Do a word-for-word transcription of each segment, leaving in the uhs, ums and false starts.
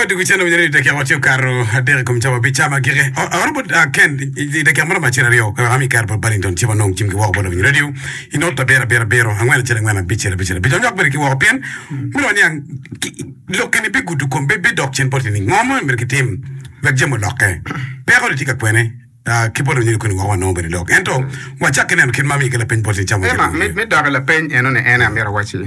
du kuchana mjeri de kia wacho karo de kumchama bichama gire orobo ken de kia mara machira rio ami kar por Barrington chiba nong chim ki wa bodo radio ino ta bera bera bero angwana chira ngwana bichira bichira bichira yok beri ki wa pien mino nyang lo ken be gudu kom be be dok chen portini ngomo mer ki tim vek jemo lokke pero tika kwene ki bodo ni ko ni wa no beri lok ento wa chakene kin mami ke la pen porti chama ema me me dog la pen eno ne ena mera wachi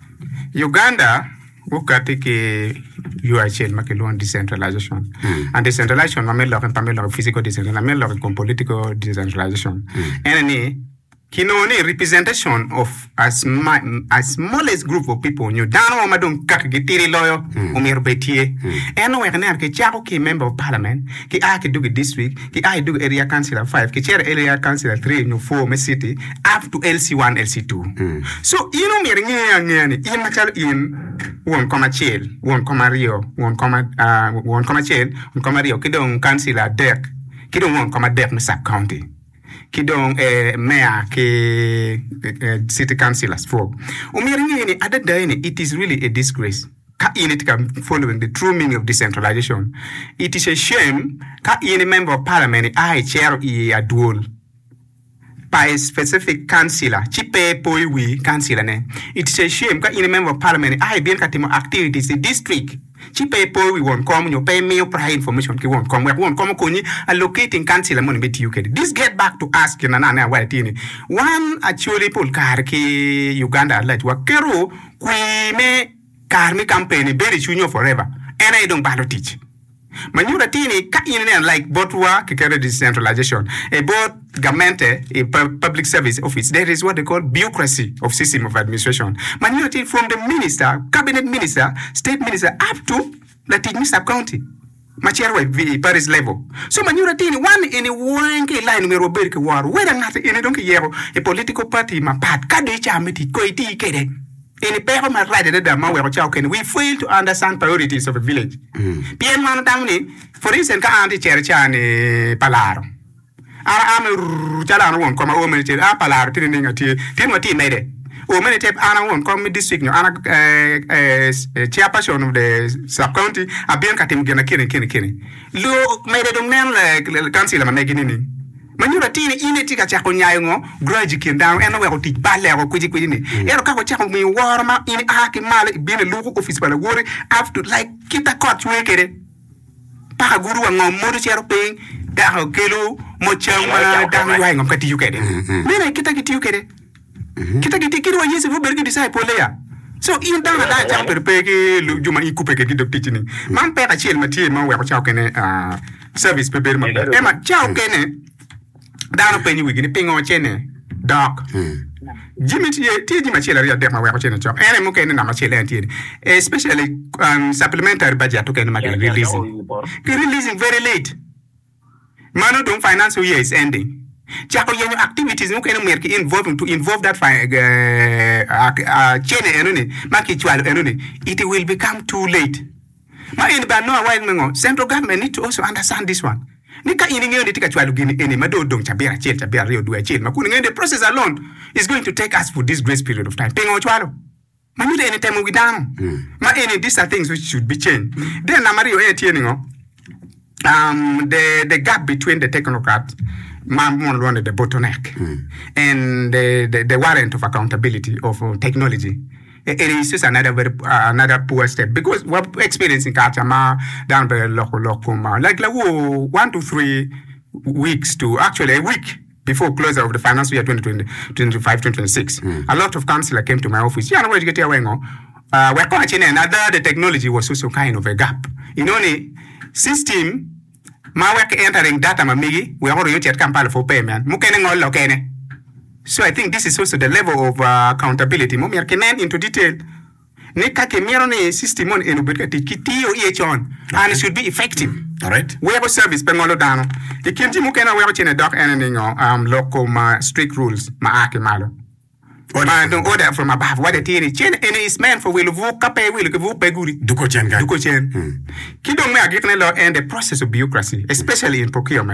Uganda wakati ke U I C L makelo decentralization mm. and decentralization mamelo kan pamelo physical decentralization mamelo kan political decentralization mm. and ni kinoni representation of as my, as smallest group of people you down on madon kakagitiri loyo mm. umir betie mm. eno wekane ke chako ki member of parliament ki a ke dugi district ki a dugi area councillor five ki chair area councillor three no four me city up to L C one L C two mm. so ino mir ngea ngea ni imachal in one comma chel one comma rio one comma uh, one comma chel one comma rio kidong councillor dek kidong one comma dek me sub county kidong eh, mayor ke eh, city councillors for umiringi ni ada dai it is really a disgrace ka init kam following the true meaning of decentralization it is a shame ka any member of parliament I chair i a dual by a specific councillor chipe poi we councillor ne it is a shame ka any member of parliament I bien katimo activities in district chipe po we won't come you pay me prior information ki won't come we won't come kuni allocating council money bet you get this get back to ask na na na wa tini one actually pol kar ki Uganda let wa kero kwi me kar me campaign very junior forever and I don't bother teach Manyura tini ka in like both work carry decentralization a both government a public service office there is what they call bureaucracy of system of administration Manyura tini from the minister cabinet minister state minister up to the Minister county Machero v Paris level so Manyura tini one in a one line me robert war whether not in a donkey yero a political party ma pat kadu chamiti ko iti kede in the paper my right that ma we can we fail to understand priorities of a village pien man tamni for instance ka anti church ani palaro ara am chala no won koma o men a palaro tin ninga ti tin wati mede o men tep ana won kom district no ana eh chairperson of the sub county abien katim gena kene kene kene lo mede dum nen council ma megini ni Manyura tini ine tika chako nyayo grudge kindown eno we oti bale ko kuji kuji ni ero ka ko chako mi warma ine aki male bine lugu office bala wore after like kita court wekere pa guru wa ngom modu chero ping da kelo mo chama da wa ngom kati yukede mene kita kiti yukede kita kiti kiri wa yesi fu bergi disciple ya so in da da cham perpeke lu juma ikupeke ki dok tini man pe ka chel matie man we ko chako kene service pe ber ma ema chako kene Dano penny wig in ping on chene, dark. Jimmy T. Jimmy Chiller, de my way chene chop, and I'm okay in a machine, especially um, supplementary budget to can make releasing. Releasing very late. Mano don't finance who is ending. Jaco yen activities no can make involved to involve that fine uh chene enone, market enone. It will become too late. My in bad no white central government need to also understand this one. Nika iningeo ni tika chwalu gini ene mado dong chabera chel chabera rio duwa chel makuni ngende process alone is going to take us for this grace period of time pengo chwalu manyude any time we down mm. ma any these are things which should be changed mm. then namario e tieningo um the the gap between the technocrats man one the bottleneck mm. and the, the the warrant of accountability of uh, technology it is just another very uh, another poor step because we're experiencing Kachama down by local local like like oh, one to three weeks to actually a week before closure of the financial year twenty twenty-five twenty twenty-six. Mm. A lot of councillors came to my office. Yeah, I know where you get here. Uh, we're catching another the technology was also kind of a gap. You know, the system my work entering data mamigi we are already at Kampala for payment. Mukene ngol lokene. So I think this is also the level of uh, accountability. Momi arkenen into detail. Nika kemiro ne system on enubekati kitiyo each on and it should be effective. All right. We have a service pengolo dano. Ikinti mukena we have chene doc anything um local ma strict rules ma ake malo. Order from, order from above. What the thing chen any is meant for will vu kape will vu peguri. Duko chen guy. Duko chen. Kidong me agitne law and the process of bureaucracy, especially in procurement.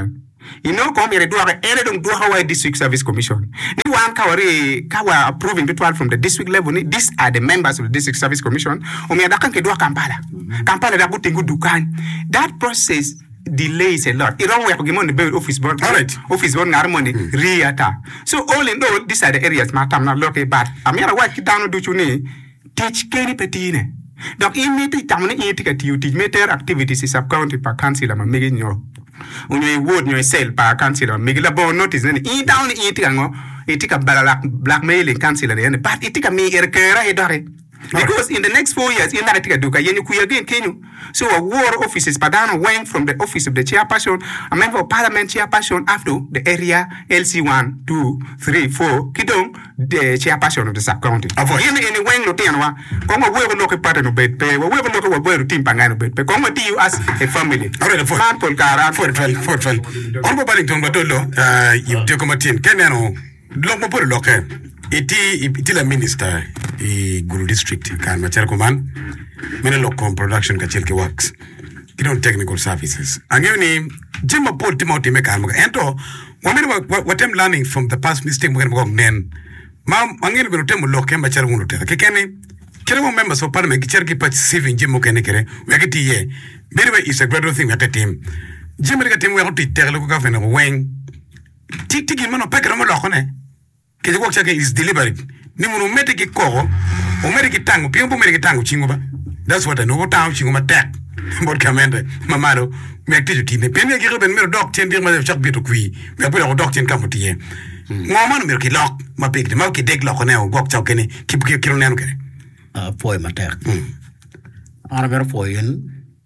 You know, come here, do a don't do Hawaii District Service Commission. Ni one kawari kawa approving people from the district level. These are the members of the District Service Commission. Umi adakan ke dua Kampala. Kampala da butingu dukan. That process delays a lot. It don't work again the office board. All right. Office board harmony reata. So all in all, these are the areas matam na loke but amira wa kitano do chuni teach keni petine. Donc in meeting tamne in tika tiu teach meter activities is county per council am making your unye word nyo sell pa council make la bon notice ni i down i tika ngo i tika black blackmailing council ni but i tika me erkera edare because in the next four years in that tika duka yenyu kuya again kenyu so a war offices padano went from the office of the chairperson a member of parliament chairperson after the area L C one two three four kidong the chairperson of the sub county in in when no tenwa kongo we go look part no bet pe we go look we go team pangano bet pe kongo you as a family already for man pol kara for twelve for twelve on bo Barrington badolo uh you de commatin keneno lo mo por lo ke iti iti la minister i Gulu district kan machar command mena local production ka chelke works kidon technical services angeni jema pol timoti meka mo ento wamena what I'm learning from the past mistake mo kan nen ma angeni bero temo loke machar ngulu te kekene kere mo members of parliament kicherki pa saving jemo kene kere wakati ye very is a great thing at a team jema ka team we oti terle ko ka fena weng tik tik mo no pekra mo lokone kile kwa chake is deliberate ni munu mete ki koko o mete ki tango pia mpo mete ki tango chingo ba that's what I know tango chingo ma tek mbot kamende mamaro me active tine pene ki reben mero dok tien dir ma chak bitu kui me apo dok tien kamuti ye ngoma mero ki lok ma pekde ma ki dek lok ne o gok chao kene ki ki kilo nenu kene a foi ma tek ana ber foi en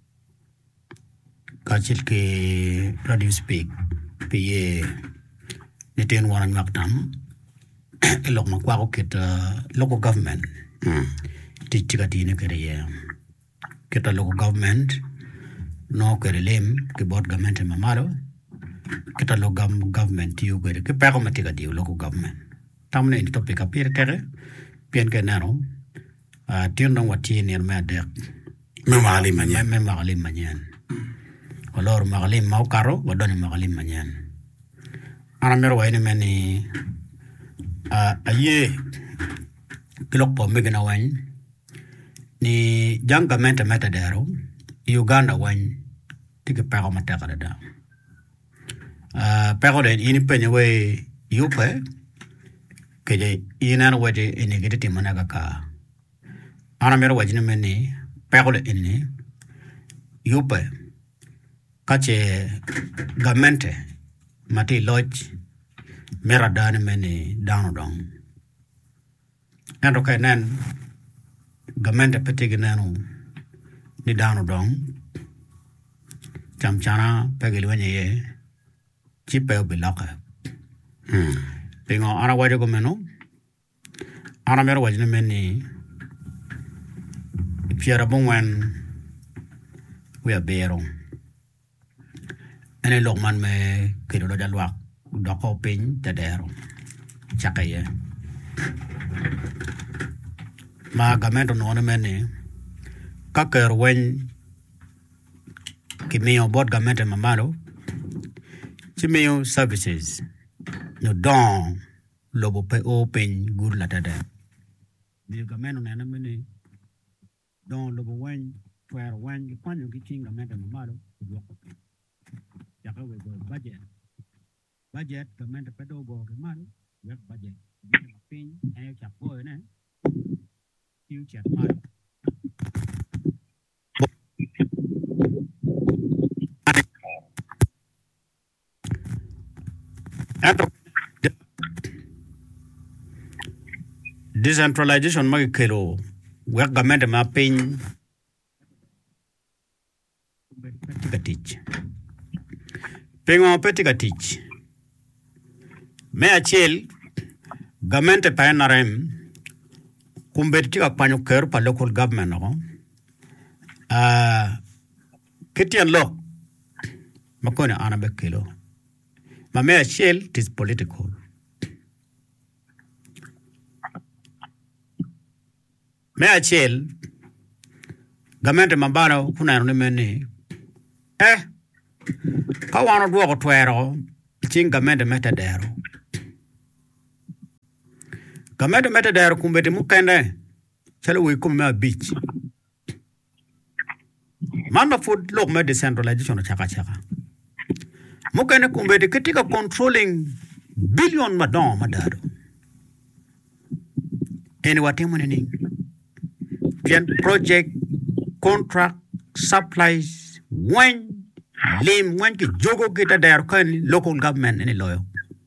ka chil ke radio speak pe ne ten waran ngaptam elok makwa ko ket local government ti tika dine kere ye keta local government no kere lem ke board government mamalo keta local government yu kere ke pa ko matika di local government tamne ni topic apir tere pien ke naro a tion no wati ni ma de me magali manyen me magali manyen olor magali mau karo wadoni magali manyen ana mero wa ni meni Uh, aye kilok po megana wan ni janga menta meta dero Uganda wan tike pego mataka da uh pego de ini penye we yupe keje ina no wede ini giditi managa ka ana mero wajine meni pego de ini yupe kache gamente mati lodge mera dane meni down dong endo kay nen gamente petigi nenu ni down dong cham chana pegel wenye ye chipe obilaka hmm pingo ana waje go meno ana mero wajne meni fiera bongwen we abero ene lokman me kiro do jalwak doko pin tadero chakaye ma gamento no ne meni kaker wen kimio board gamento mamalo chimio services no don lobo pe open good la tada mi gamento ne meni don lobo wen where wen kwanyo kiching gamento mamalo doko pin chakawe go budget budget government pedo go man work budget pin ay chap go ne you chat man decentralization mag kelo work government ma pin petitich pengo petitich me achel gamente pa narem kumbeti ka panyo ker pa local government no ah ketian lo makone ana bekelo ma me achel it is political me achel gamente mambano kuna no meni eh ka wan duogo twero ting gamende metadero gamende metadero kumbeti mukende chalo we kuma beach mama food lok me decentralization chaka chaka mukende kumbeti kitika controlling billion madon madado eni watemo nini pian project contract supplies when lim when ki jogo kita der kan local government ni loyo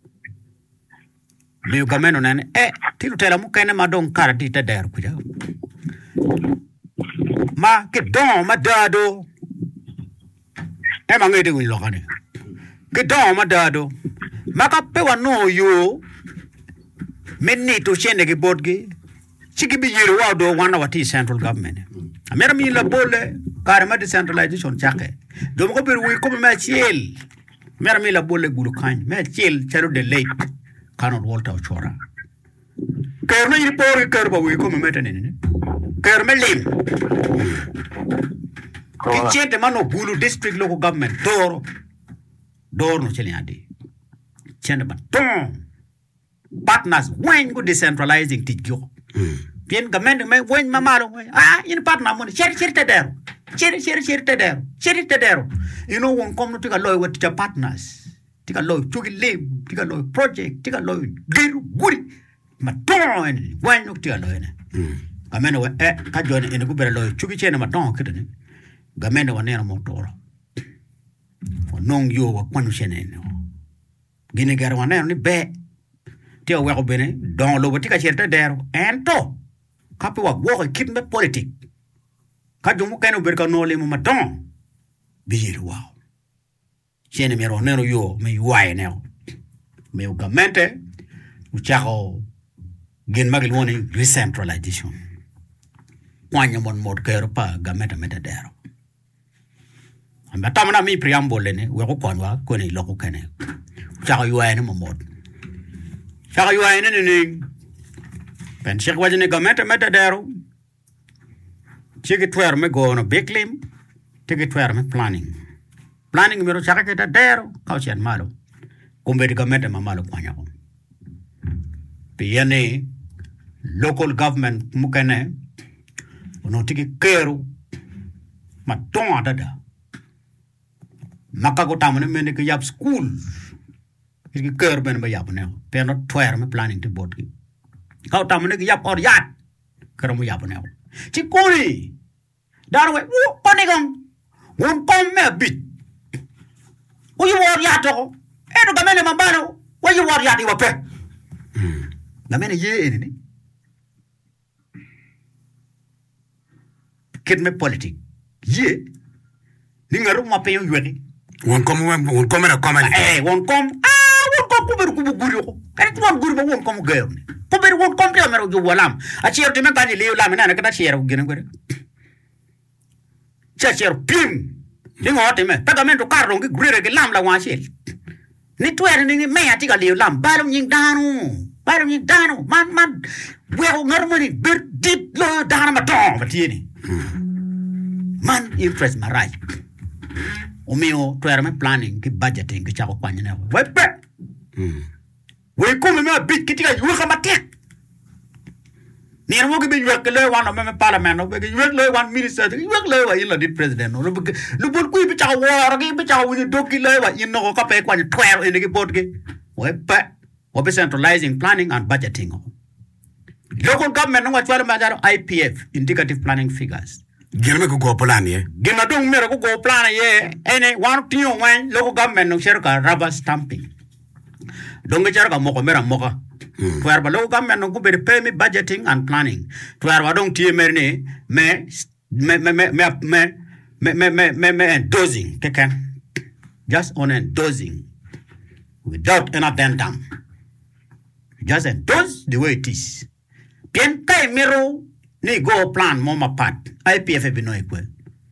mi government nane eh tilu tela mukene madon karati ta der kuja ma ke don madado e ma ngede win lokane ke don madado maka pewa no yo menni to chende ke bodge chiki bi yero wa do wana wati central government amera mi la bole karma decentralization chake do mo ko bir wi ko ma chiel mera mi la bole gulu kan ma chiel charo de late cannot walter chora kerno iri por kerba wi ko ma tane ne kerme lim ki chete mano gulu district local government doro doro no cheli adi chende ba ton partners when go decentralizing tikyo bien government me when mamaro ah in partner mo cher cher tedero cher cher cher tedero cher tedero you know one come to loy with the partners tika loy chugi lib tika loy project tika loy giru guri maton when no tika loy ne government we eh ka jone en go bere loy chugi chene maton kidene government wa ne mo toro nong yo wa kwanu chene no gine gar wa ne ni be ti o wa bene don lo tika cher tedero ento kapi wa wo kit me politique ka jumu kenu berka no le mu maton bijiru wa chene mero nero yo me yuaye ne me o gamente u chako gen magil woni decentralization kwanya mon mod kero pa gameta metadero amba tamana mi preamble ne we ko konwa ko ni loko kene chako yuaye ne mo mod chako yuaye ne ne pen chek wajene gameta metadero cheki twer me go no beklim teki twer me planning planning mero chaka ke dero kauchen malo kumbedi gameta mamalo kwanya ko piane local government mukane ono tiki kero maton adada makago tamane mene ke yap school tiki kero ben ba yap ne peno twer me planning to board ki kau tamane ke yap or yat kero mo yap ne chikuri darwe wo ponigong won kom me bit wo you war yato e do gamene mambano wo you war yati wo pe gamene ye ni kid me politique ye ni ngaru ma pe yo ywedi won kom won kom na kom eh won kom ah won kom ko ber ku guri ko kare won guri ba won kom gayo ko ber won kom te mero ju walam a chier te me tani le lam na ka ta chier gene gore chacher pim ningo ate me pagamento carro ngi gure ke lam la wanchel ni twer ni me ati ka le lam balum nying danu balum nying danu man man we o ngarmoni ber dit lo dana ma ton batini man interest ma right o mio twer me planning ki budgeting ki chako kwanya ne we pe we ko me bit kitika yu ka matek ni mo ke be wek le wan me parliament no be wek le wan minister wek le wa ila dit president no lu bol ku bi chaw war ki bi chaw ni doki le wa in no ka pe kwa ni twelve en ki bot ke we pe o be centralizing planning and budgeting local government no wa twelve ma jaro I P F indicative planning figures gelme ko go plan ye gina dong mero ko go plan ye ene wan tiyo wan local government no share ka rubber stamping dong ga ka moko mera moka Tuar ba local government no go be pay me budgeting and planning. Tuar ba dong tie merne me me me me me me me me me me me dosing keken just on and dosing without an addendum. Just a dose the way it is. Bien kai mero ni go plan moma pat I P F be no ekwe.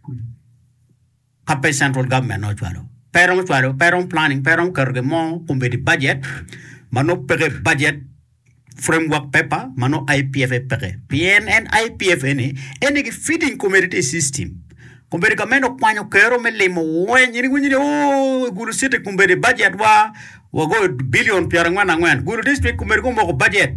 Kape central government no tuaro. Peron tuaro peron planning peron kerge mo kumbe di budget mano pere budget framework paper mano I P F pere P N and I P F any any feeding community system kumberi kameno kwanyo kero me limo wen yini kunyi o gulu city kumberi budget wa wa go billion piara ngwana ngwan gulu district kumberi ko mo budget